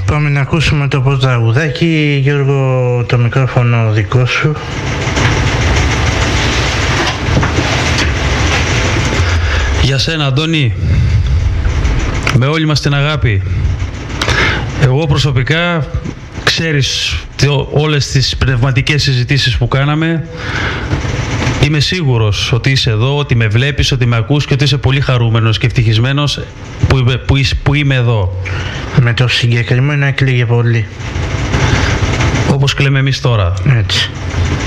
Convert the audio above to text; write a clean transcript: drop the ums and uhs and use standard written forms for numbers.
Πάμε να ακούσουμε το πρωταγουδάκι. Γιώργο, το μικρόφωνο δικό σου. Για σένα, Αντώνη, με όλη μας την αγάπη. Εγώ προσωπικά, ξέρεις όλες τις πνευματικές συζητήσεις που κάναμε, είμαι σίγουρος ότι είσαι εδώ, ότι με βλέπεις, ότι με ακούς και ότι είσαι πολύ χαρούμενος και ευτυχισμένος που είμαι εδώ. Με το συγκεκριμένο έκλαιγε πολύ. Όπως κλαίμε εμείς τώρα. Έτσι.